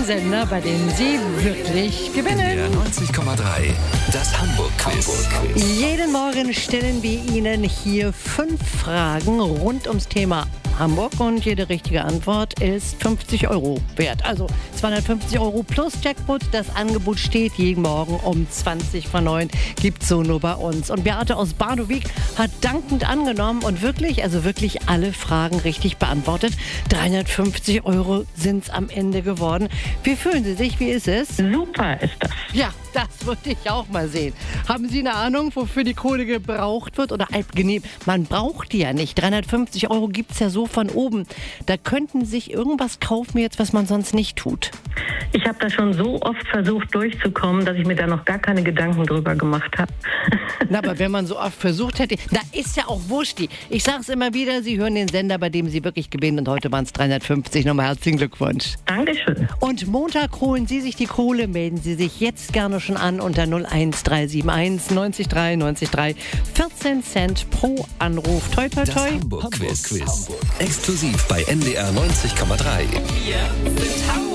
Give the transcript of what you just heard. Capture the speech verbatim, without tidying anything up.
dem Sender, bei dem Sie wirklich gewinnen. Der neunzig Komma drei, das Hamburg-Quiz. Jeden Morgen stellen wir Ihnen hier fünf Fragen rund ums Thema Hamburg und jede richtige Antwort ist fünfzig Euro wert. Also zweihundertfünfzig Euro plus Jackpot. Das Angebot steht jeden Morgen um zwanzig vor neun. Gibt's so nur bei uns. Und Beate aus Barnowik hat dankend angenommen und wirklich, also wirklich alle Fragen richtig beantwortet. dreihundertfünfzig Euro sind's am Ende geworden. Wie fühlen Sie sich? Wie ist es? Super ist das. Ja, das würde ich auch mal sehen. Haben Sie eine Ahnung, wofür die Kohle gebraucht wird? Oder halt, nee, man braucht die ja nicht. dreihundertfünfzig Euro gibt's ja so von oben. Da könnten Sie sich irgendwas kaufen jetzt, was man sonst nicht tut. Ich habe da schon so oft versucht durchzukommen, dass ich mir da noch gar keine Gedanken drüber gemacht habe. Na, aber wenn man so oft versucht hätte, da ist ja auch wurscht. Ich sage es immer wieder, Sie hören den Sender, bei dem Sie wirklich gewinnen. Und heute waren es dreihundertfünfzig. Nochmal herzlichen Glückwunsch. Dankeschön. Und Montag holen Sie sich die Kohle. Melden Sie sich jetzt gerne schon an unter null eins drei sieben eins neunzig drei neunzig drei. vierzehn Cent pro Anruf. Toi, toi, toi. Das Hamburg-Quiz. Exklusiv bei N D R neunzig Komma drei. Wir sind Hamburg.